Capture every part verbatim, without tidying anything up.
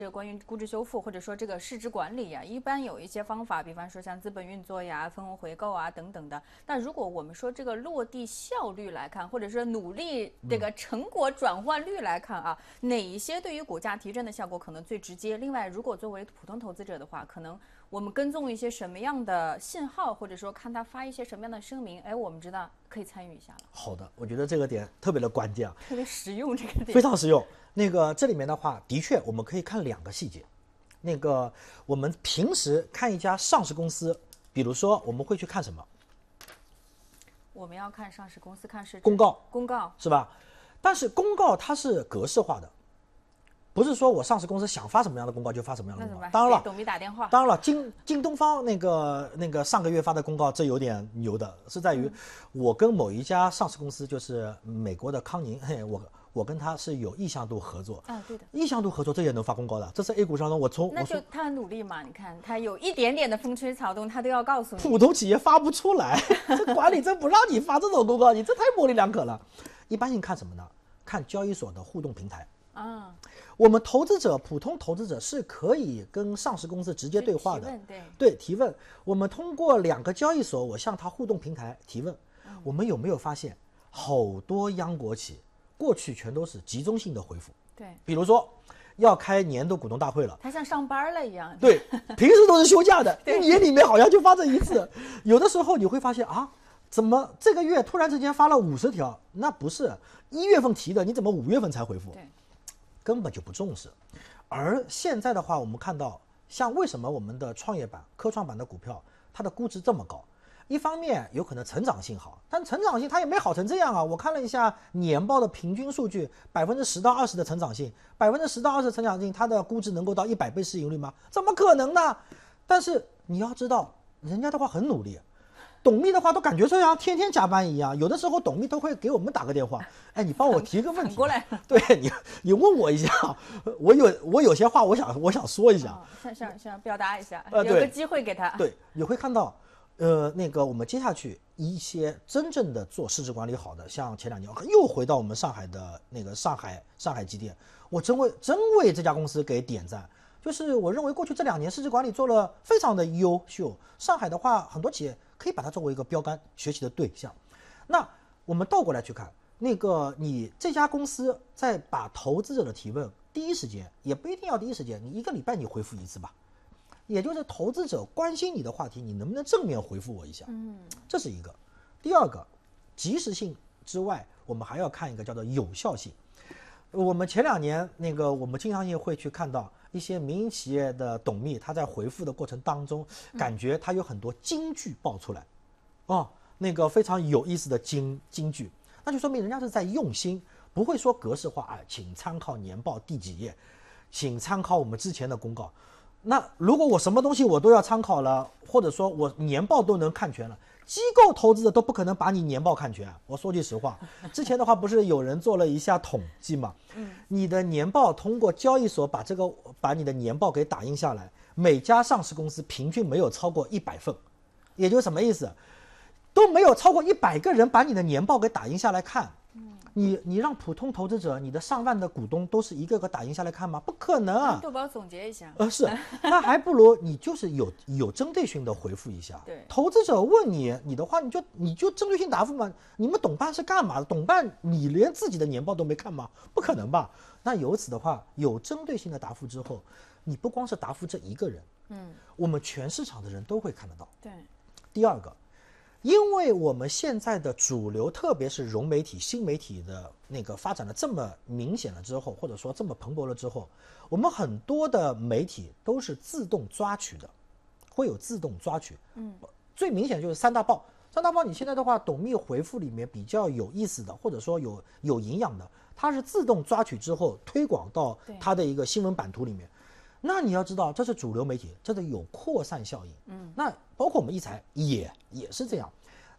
这个关于估值修复或者说这个市值管理呀，一般有一些方法，比方说像资本运作呀、分红回购啊等等的。那如果我们说这个落地效率来看，或者说努力这个成果转换率来看啊，嗯、哪一些对于股价提振的效果可能最直接？另外，如果作为普通投资者的话，可能我们跟踪一些什么样的信号，或者说看他发一些什么样的声明，哎，我们知道可以参与一下了。 好的，我觉得这个点特别的关键啊， 特别实用，这个点非常实用。那个这里面的话，的确我们可以看两个细节。那个我们平时看一家上市公司，比如说我们会去看什么？ 我们要看上市公司看市值公告， 公告是吧？但是公告它是格式化的，不是说我上市公司想发什么样的公告就发什么样的公告。当然了， 董秘打电话。 当然了，京京东方那个那个上个月发的公告，这有点牛的，是在于我跟某一家上市公司，就是美国的康宁，嘿，我。我跟他是有意向度合作啊，对的， 意向度合作这也能发公告的，这是 A 股上的我从那就他很努力嘛，你看他有一点点的风吹草动，他都要告诉你。 普通企业发不出来，这管理真不让你发这种公告，你这太模棱两可了。一般性看什么呢？看交易所的互动平台啊。我们投资者，普通投资者是可以跟上市公司直接对话的， 提问对对提问。我们通过两个交易所，我向他互动平台提问。嗯、我们有没有发现，好多央国企？过去全都是集中性的回复， 对， 比如说要开年度股东大会了， 他像上班了一样， 对，平时都是休假的，一年里面好像就发这一次。有的时候你会发现啊，怎么这个月突然之间发了五十条？那不是一月份提的，你怎么五月份才回复？ 对， 根本就不重视。而现在的话，我们看到，像为什么我们的创业板、科创板的股票，它的估值这么高？一方面有可能成长性好，但成长性它也没好成这样啊！我看了一下年报的平均数据，百分之十到二十的成长性，百分之十到二十的成长性，它的估值能够到一百倍市盈率吗？怎么可能呢？但是你要知道，人家的话很努力，董秘的话都感觉像天天加班一样，有的时候董秘都会给我们打个电话，哎，你帮我提个问题， 过来， 对你，你问我一下，我有我有些话我想我想说一下， 哦、想想想表达一下， 呃、 有个机会给他， 对，你会看到。呃，那个我们接下去一些真正的做市值管理好的，像前两年又回到我们上海的那个上海上海机电，我真为真为这家公司给点赞。就是我认为过去这两年市值管理做了非常的优秀，上海的话很多企业可以把它作为一个标杆学习的对象。那我们倒过来去看，那个你这家公司在把投资者的提问第一时间，也不一定要第一时间，你一个礼拜你回复一次吧。也就是投资者关心你的话题，你能不能正面回复我一下？嗯，这是一个。第二个，及时性之外，我们还要看一个叫做有效性。我们前两年那个，我们经常也会去看到一些民营企业的董秘，他在回复的过程当中，感觉他有很多金句爆出来，哦，那个非常有意思的金金句，那就说明人家是在用心，不会说格式化啊，请参考年报第几页，请参考我们之前的公告。那如果我什么东西我都要参考了，或者说我年报都能看全了，机构投资者都不可能把你年报看全。我说句实话，之前的话不是有人做了一下统计嘛？嗯，你的年报通过交易所把这个把你的年报给打印下来，每家上市公司平均没有超过一百份，也就是什么意思？都没有超过一百个人把你的年报给打印下来看。你你让普通投资者，你的上万的股东都是一个个打印下来看吗？不可能啊！ 豆包总结一下， 呃是，那还不如你就是有有针对性的回复一下。 对， 投资者问你你的话，你就你就针对性答复嘛。你们董办是干嘛的？董办你连自己的年报都没看吗？不可能吧？那由此的话，有针对性的答复之后，你不光是答复这一个人，嗯，我们全市场的人都会看得到。 对， 第二个。因为我们现在的主流，特别是融媒体、新媒体的那个发展的这么明显了之后，或者说这么蓬勃了之后，我们很多的媒体都是自动抓取的，会有自动抓取。嗯，最明显就是三大报。三大报你现在的话，董秘回复里面比较有意思的，或者说有有营养的，它是自动抓取之后推广到它的一个新闻版图里面。那你要知道，这是主流媒体，这个有扩散效应。嗯，那包括我们一财也也是这样。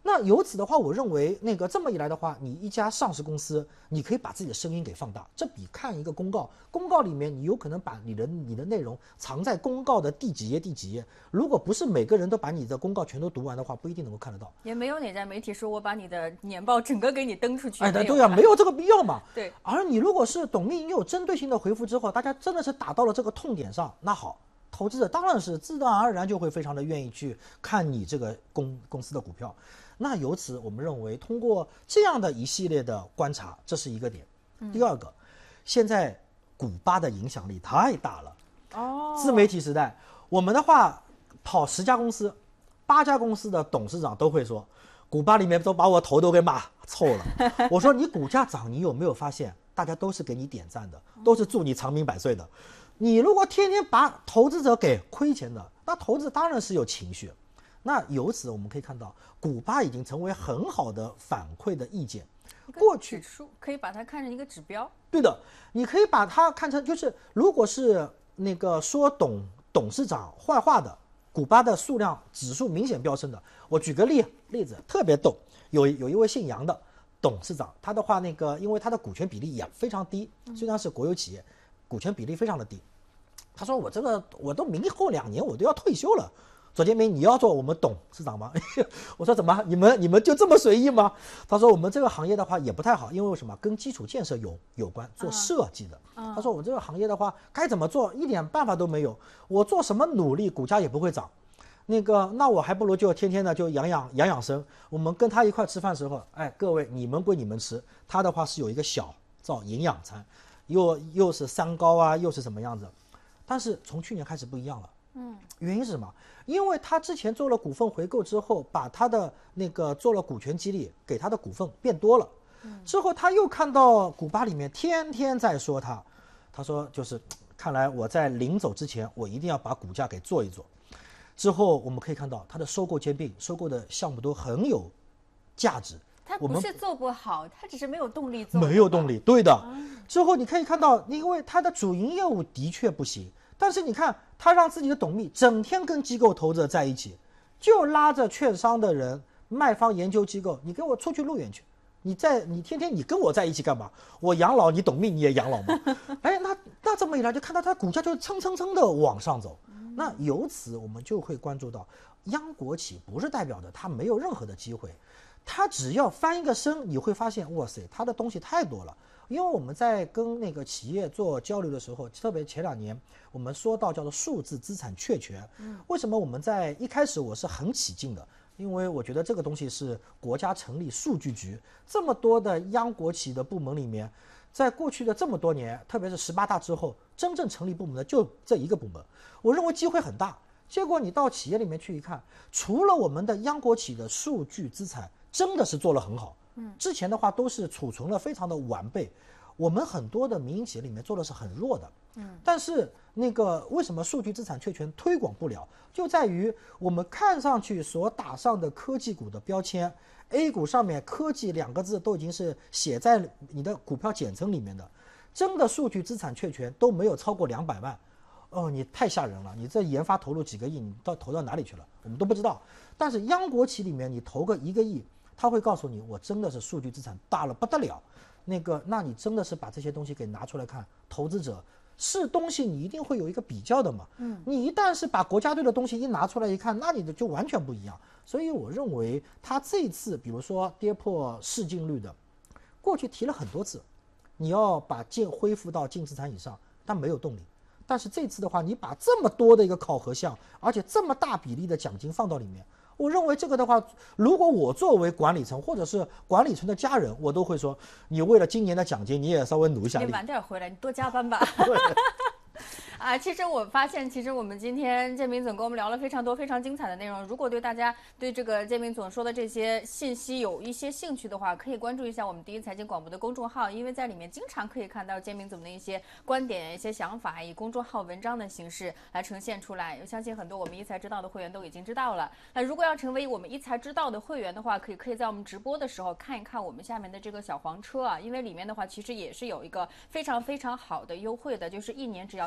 那由此的话，我认为那个这么一来的话，你一家上市公司，你可以把自己的声音给放大，这比看一个公告，公告里面你有可能把你的你的内容藏在公告的第几页第几页，如果不是每个人都把你的公告全都读完的话，不一定能够看得到。 也没有哪家媒体说我把你的年报整个给你登出去。 哎，对呀、啊，没有这个必要嘛。 对。 而你如果是董秘，你有针对性的回复之后，大家真的是打到了这个痛点上，那好。投资者当然是自然而然就会非常的愿意去看你这个公公司的股票，那由此我们认为通过这样的一系列的观察，这是一个点。第二个，现在股吧的影响力太大了。 哦， 自媒体时代，我们的话跑十家公司，八家公司的董事长都会说，股吧里面都把我头都给骂臭了。我说你股价涨，你有没有发现大家都是给你点赞的，都是祝你长命百岁的。你如果天天把投资者给亏钱的，那投资当然是有情绪。那由此我们可以看到，股吧已经成为很好的反馈的意见。过去指数可以把它看成一个指标。 对的，你可以把它看成就是，如果是那个说董董事长坏话的，股吧的数量指数明显飙升的。我举个例例子，特别逗，有有一位姓杨的董事长，他的话那个因为他的股权比例也非常低，虽然是国有企业。股权比例非常的低，他说我这个我都明后两年我都要退休了，左建明你要做我们董事长吗？我说怎么你们你们就这么随意吗？他说我们这个行业的话也不太好，因为为什么跟基础建设有有关，做设计的。他说我这个行业的话该怎么做一点办法都没有，我做什么努力股价也不会涨。那个那我还不如就天天的就养养养养生。我们跟他一块吃饭时候，哎各位你们归你们吃，他的话是有一个小造营养餐。又又是三高啊，又是什么样子？但是从去年开始不一样了。嗯，原因是什么？因为他之前做了股份回购之后，把他的那个做了股权激励，给他的股份变多了。嗯，之后他又看到股吧里面天天在说他，他说就是看来我在临走之前，我一定要把股价给做一做。之后我们可以看到他的收购兼并，收购的项目都很有价值。 他不是做不好，他只是没有动力做。 没有动力，对的。之后你可以看到，因为他的主营业务的确不行，但是你看他让自己的董秘整天跟机构投资者在一起，就拉着券商的人、卖方研究机构，你给我出去路演去，你在你天天你跟我在一起干嘛？我养老，你董秘你也养老吗？哎，那那这么一来，就看到它股价就蹭蹭蹭的往上走。那由此我们就会关注到，央国企不是代表着它没有任何的机会。他只要翻一个身，你会发现，哇塞，他的东西太多了。因为我们在跟那个企业做交流的时候，特别前两年，我们说到叫做数字资产确权。为什么我们在一开始我是很起劲的？因为我觉得这个东西是国家成立数据局，这么多的央国企的部门里面，在过去的这么多年，特别是十八大之后，真正成立部门的就这一个部门，我认为机会很大。结果你到企业里面去一看，除了我们的央国企的数据资产，真的是做了很好，嗯，之前的话都是储存了非常的完备，我们很多的民营企业里面做的是很弱的，嗯，但是那个为什么数据资产确权推广不了，就在于我们看上去所打上的科技股的标签 ，A 股上面科技两个字都已经是写在你的股票简称里面的，真的数据资产确权都没有超过两百万。哦，你太吓人了！你这研发投入几个亿，你到投到哪里去了？我们都不知道。但是央国企里面，你投个一个亿，他会告诉你，我真的是数据资产大了不得了。那个，那你真的是把这些东西给拿出来看，投资者是东西，你一定会有一个比较的嘛。嗯，你一旦是把国家队的东西一拿出来一看，那你的就完全不一样。所以我认为他这一次，比如说跌破市净率的，过去提了很多次，你要把净恢复到净资产以上，但没有动力。但是这次的话，你把这么多的一个考核项，而且这么大比例的奖金放到里面，我认为这个的话，如果我作为管理层或者是管理层的家人，我都会说，你为了今年的奖金，你也稍微努一下力。 你晚点回来，你多加班吧。啊，其实我发现，其实我们今天建明总跟我们聊了非常多、非常精彩的内容。如果对大家对这个建明总说的这些信息有一些兴趣的话，可以关注一下我们第一财经广播的公众号，因为在里面经常可以看到建明总的一些观点、一些想法，以公众号文章的形式来呈现出来。我相信很多我们一财知道的会员都已经知道了。那如果要成为我们一财知道的会员的话，可以可以在我们直播的时候看一看我们下面的这个小黄车啊，因为里面的话其实也是有一个非常非常好的优惠的，就是一年只要三百九。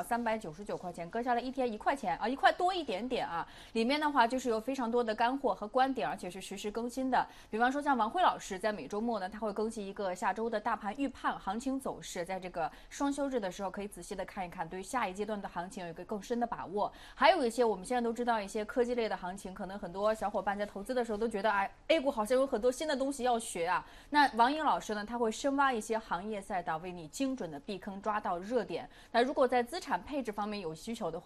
九十九块钱，割下来 E T F 一块钱啊，一块多一点点啊。里面的话就是有非常多的干货和观点，而且是实时更新的。比方说像王辉老师在每周末呢，他会更新一个下周的大盘预判、行情走势，在这个双休日的时候可以仔细的看一看，对于下一阶段的行情有一个更深的把握。还有一些我们现在都知道一些科技类的行情，可能很多小伙伴在投资的时候都觉得，哎 ，A 股好像有很多新的东西要学啊。那王颖老师呢，他会深挖一些行业赛道，为你精准的避坑，抓到热点。那如果在资产配置方面有需求的话，